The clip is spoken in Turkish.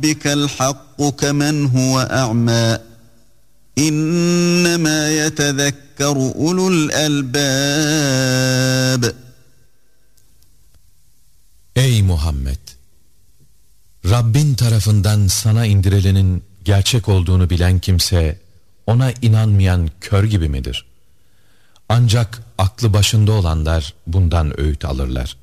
Rabbikel hakku kemen huve a'ma. İnnemâ yetezekkeru ulul elbâb. Ey Muhammed! Rabbin tarafından sana indirilenin gerçek olduğunu bilen kimse, ona inanmayan kör gibi midir? Ancak aklı başında olanlar bundan öğüt alırlar.